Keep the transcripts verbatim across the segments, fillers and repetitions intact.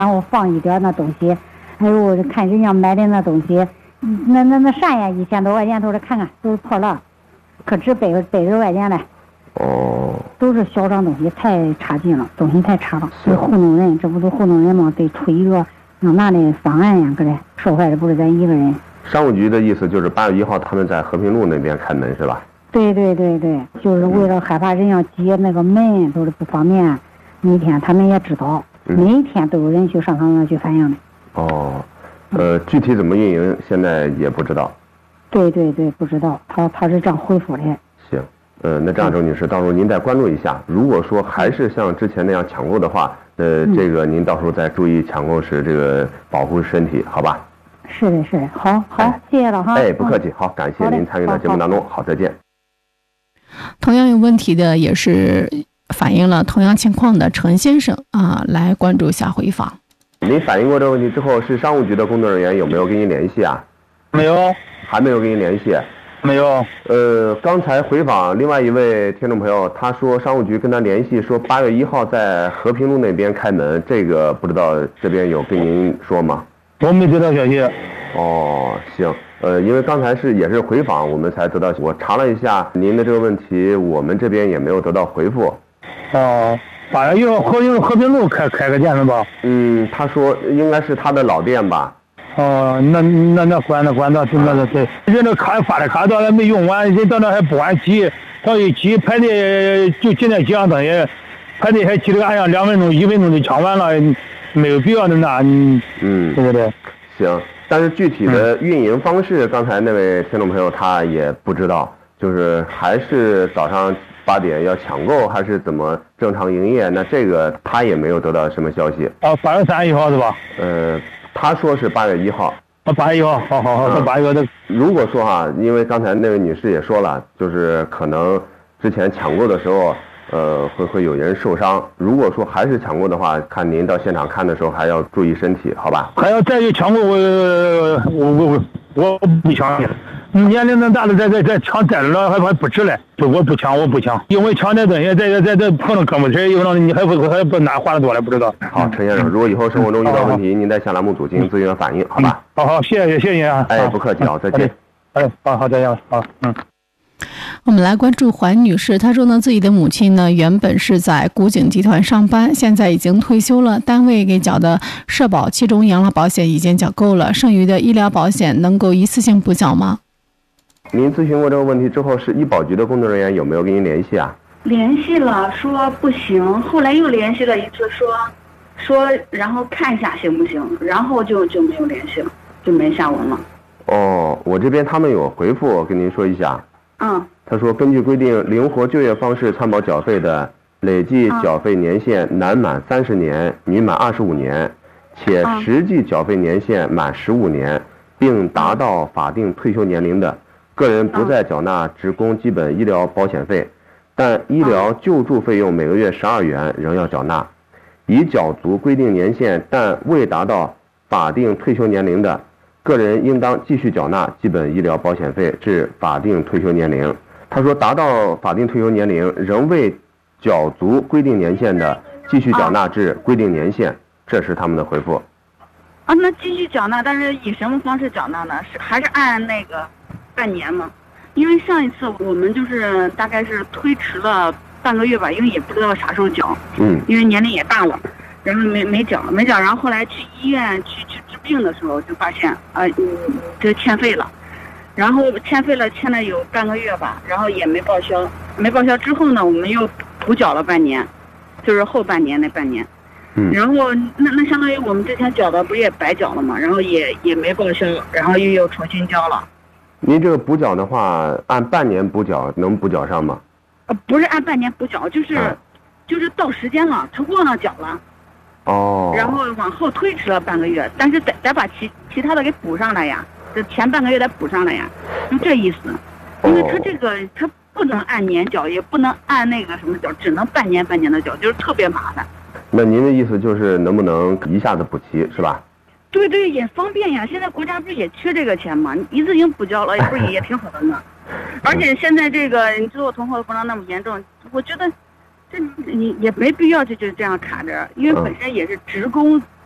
然后放一点那东西，哎呦，看人家买的那东西，那那那啥呀，一千多块钱都是看看都是破烂，可值百百十块钱嘞。 哦， 都是小张东西，太差劲了，东西太差了，是糊弄人，这不都糊弄人吗？得出一个让拿的方案呀，搁这受害的不是咱一个人。 商务局的意思就是八月一号他们在和平路那边开门是吧？ 对对对对，就是为了害怕人家挤那个门都是不方便，每天他们也知道， 嗯、 每天都有人去上他那去反映的。 哦，呃，具体怎么运营现在也不知道。 对对对，不知道，他他是这样回复的。 行。呃，那这样，周女士，到时候您再关注一下。如果说还是像之前那样抢购的话，呃，这个您到时候再注意抢购时这个保护身体，好吧？ 是的，是的，好好，哎、谢谢了哈。 哎，不客气，好，感谢您参与到节目当中，好，再见。 同样有问题的也是反映了同样情况的陈先生啊，来关注一下回访。 您反映过这个问题之后，是商务局的工作人员有没有跟您联系啊？ 没有， 还没有跟您联系。 没有， 呃，刚才回访另外一位听众朋友，他说商务局跟他联系说八月一号在和平路那边开门，这个不知道这边有跟您说吗？ 我没得到消息。 哦，行，呃，因为刚才是也是回访，我们才得到，我查了一下您的这个问题，我们这边也没有得到回复。 哦，八月一号和平和平路开开个店是吧？ 嗯，他说应该是他的老店吧。 哦，那那那关那关到是那个对，人那卡发的卡到还没用完，人到那还不按挤，到一挤排队就现在几样东西，排队还挤得按样两分钟一分钟就抢完了，没有必要的那， 嗯， 对不对？ 行，但是具体的运营方式，嗯、刚才那位听众朋友他也不知道，就是还是早上八点要抢购，还是怎么正常营业？那这个他也没有得到什么消息。 啊，八月三十一号是吧？ 呃。他说是八月一号， 啊，八月一号，好好好，八月的。 如果说哈，因为刚才那位女士也说了，就是可能之前抢购的时候，呃，会会有人受伤。如果说还是抢购的话，看您到现场看的时候还要注意身体，好吧？ 还要再去抢购，我我我我不抢。年龄那大的再再再抢再了还还不值嘞，不我不抢我不抢，因为抢这东西再再再碰到哥们儿，有可能你还不还不拿花的多了，不知道。 好，陈先生，如果以后生活中遇到问题，您在向栏目组进行咨询反映，好吧？ 好好，谢谢谢谢啊！ 哎，不客气啊，再见。 哎，好好再见，好，嗯。 我们来关注环女士，她说呢，自己的母亲呢原本是在古井集团上班，现在已经退休了，单位给缴的社保其中养老保险已经缴够了，剩余的医疗保险能够一次性补缴吗？ 您咨询过这个问题之后，是医保局的工作人员有没有跟您联系啊？ 联系了，说不行，后来又联系了一次，说说然后看一下行不行，然后就就没有联系了，就没下文了。 哦，我这边他们有回复，我跟您说一下。 嗯。 他说，根据规定，灵活就业方式参保缴费的，累计缴费年限男满三十年，女满二十五年，且实际缴费年限满十五年，并达到法定退休年龄的，个人不再缴纳职工基本医疗保险费，但医疗救助费用每个月十二元仍要缴纳。已缴足规定年限但未达到法定退休年龄的，个人应当继续缴纳基本医疗保险费至法定退休年龄。他说，达到法定退休年龄仍未缴足规定年限的，继续缴纳至规定年限。这是他们的回复。 啊，那继续缴纳，但是以什么方式缴纳呢？是还是按那个半年吗？因为上一次我们就是大概是推迟了半个月吧，因为也不知道啥时候缴。 嗯。 因为年龄也大了，然后没没缴没缴，然后后来去医院去去治病的时候就发现啊，嗯，这欠费了。然后欠费了，欠了有半个月吧，然后也没报销，没报销之后呢，我们又补缴了半年，就是后半年那半年， 嗯， 然后那那相当于我们之前缴的不也白缴了嘛，然后也也没报销，然后又又重新交了。 您这个补缴的话，按半年补缴能补缴上吗？ 呃，不是按半年补缴，就是、啊、就是到时间了，他忘了缴了， 哦， 然后往后推迟了半个月，但是得得把其其他的给补上来呀。这前半个月得补上来呀，就这意思，因为他这个他不能按年缴，也不能按那个什么缴，只能半年半年的缴，就是特别麻烦。 那您的意思就是能不能一下子补齐，是吧？ 对对，也方便呀。现在国家不是也缺这个钱吗？一次性补交了，不是也挺好的吗？而且现在这个你最后通货膨胀那么严重，我觉得这你也没必要就就这样卡着，因为本身也是职工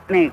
那个。